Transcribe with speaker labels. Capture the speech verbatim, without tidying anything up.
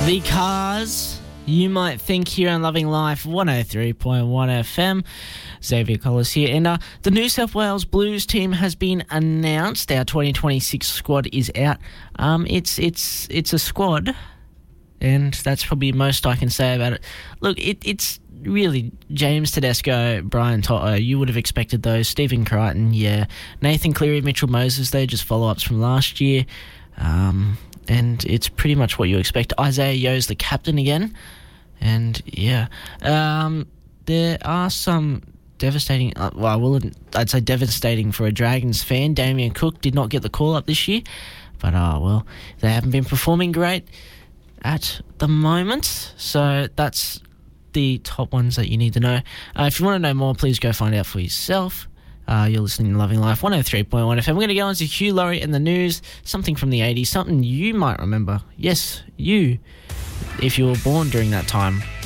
Speaker 1: The Cars, you might think, here on Loving Life one oh three point one F M. Xavier Collis here. And uh, the New South Wales Blues team has been announced. Our twenty twenty-six squad is out. Um, it's it's it's a squad, and that's probably most I can say about it. Look, it, it's really James Tedesco, Brian Toto. You would have expected those. Stephen Crichton, yeah. Nathan Cleary, Mitchell Moses, they're just follow-ups from last year. Um... And it's pretty much what you expect. Isaiah Yeo's the captain again. And, yeah. Um, there are some devastating... Uh, well, I wouldn't, I'd say devastating for a Dragons fan. Damien Cook did not get the call-up this year. But, oh, well, they haven't been performing great at the moment. So that's the top ones that you need to know. Uh, if you want to know more, please go find out for yourself. Uh, you're listening to Loving Life one oh three point one F M. We're going to go on to Hugh Laurie and the news, something from the eighties, something you might remember. Yes, you, if you were born during that time.